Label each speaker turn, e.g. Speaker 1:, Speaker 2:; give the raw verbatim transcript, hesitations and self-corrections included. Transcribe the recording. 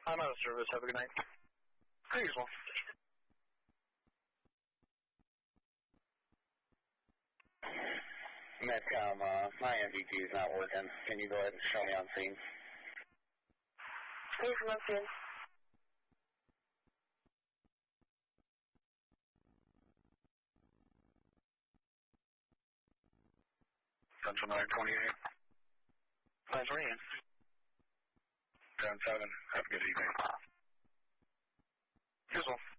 Speaker 1: I'm out of service. Have a good night. Thanks, well.
Speaker 2: Metcom, uh, my M V T is not working. Can you go ahead and show me on scene?
Speaker 3: Please come on scene.
Speaker 1: Central nine twenty-eight.
Speaker 2: nine twenty-eight.
Speaker 1: ten seven. Have a good evening.
Speaker 2: Here's one.